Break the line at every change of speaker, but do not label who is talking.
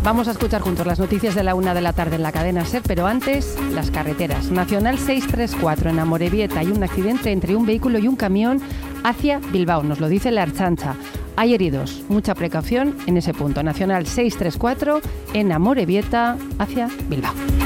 Vamos a escuchar juntos las noticias de la 1 de la tarde en la cadena SER, pero antes, las carreteras. Nacional 634 en Amorebieta hay un accidente entre un vehículo y un camión hacia Bilbao, nos lo dice la Ertzaintza. Hay heridos, mucha precaución en ese punto. Nacional 634 en Amorebieta hacia Bilbao.